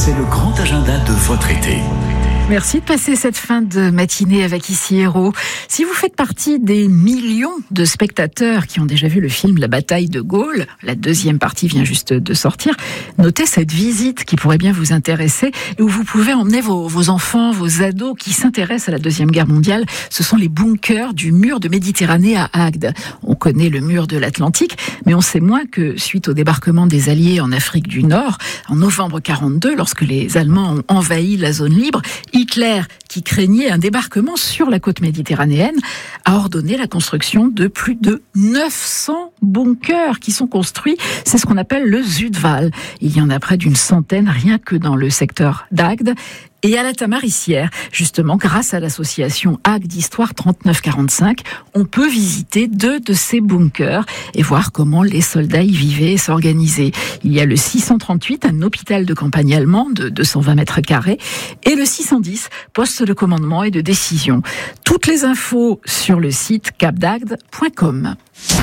c'est le grand agenda de votre été. Merci de passer cette fin de matinée avec Ici Héros. Si vous faites partie des millions de spectateurs qui ont déjà vu le film La bataille de Gaulle, la deuxième partie vient juste de sortir, notez cette visite qui pourrait bien vous intéresser et où vous pouvez emmener vos enfants, vos ados qui s'intéressent à la Deuxième Guerre mondiale. Ce sont les bunkers du mur de Méditerranée à Agde. On connaît le mur de l'Atlantique, mais on sait moins que suite au débarquement des Alliés en Afrique du Nord, en novembre 1942, lorsque les Allemands ont envahi la zone libre, Hitler, qui craignait un débarquement sur la côte méditerranéenne, a ordonné la construction de plus de 900 bunkers qui sont construits. C'est ce qu'on appelle le Zuidwal. Il y en a près d'une centaine rien que dans le secteur d'Agde. Et à la Tamarissière, justement, grâce à l'association Agde Histoire 3945, on peut visiter 2 de ces bunkers et voir comment les soldats y vivaient et s'organisaient. Il y a le 638, un hôpital de campagne allemand de 220 mètres carrés, et le 610, poste de commandement et de décision. Toutes les infos sur le site capdagde.com.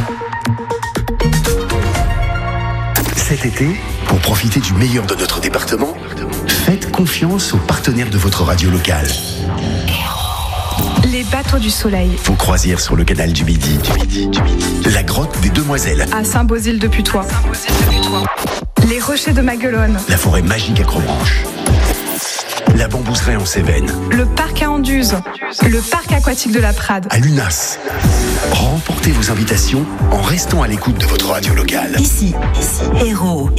Cet été, pour profiter du meilleur de notre département, faites confiance aux partenaires de votre radio locale. Les bateaux du soleil. Vos croisières sur le canal du Midi. La grotte des Demoiselles. À Saint-Beauzile-de-Putois. Les rochers de Maguelone. La forêt magique à Crobranche. La bambousserie en Cévennes. Le parc à Anduze. Le parc aquatique de la Prade. À Lunas. Remportez vos invitations en restant à l'écoute de votre radio locale. Ici, Héros.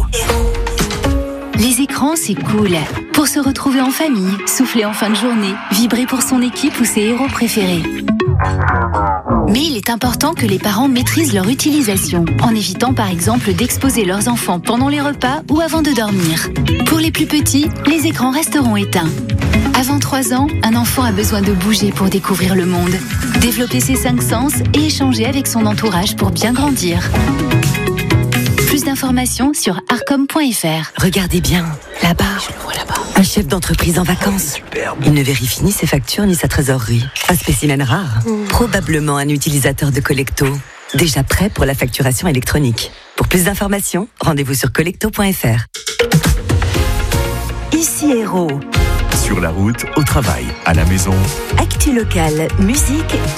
Les écrans, c'est cool. Pour se retrouver en famille, souffler en fin de journée, vibrer pour son équipe ou ses héros préférés. Mais il est important que les parents maîtrisent leur utilisation, en évitant par exemple d'exposer leurs enfants pendant les repas ou avant de dormir. Pour les plus petits, les écrans resteront éteints. Avant 3 ans, un enfant a besoin de bouger pour découvrir le monde, développer ses 5 sens et échanger avec son entourage pour bien grandir. Plus d'informations sur arcom.fr. Regardez bien, là-bas. Je le vois là-bas. Un chef d'entreprise en vacances. Superbe. Il ne vérifie ni ses factures ni sa trésorerie. Un spécimen rare. Probablement un utilisateur de Collecto. Déjà prêt pour la facturation électronique. Pour plus d'informations, rendez-vous sur collecto.fr. Ici Héros. Sur la route, au travail, à la maison. Actu locale, musique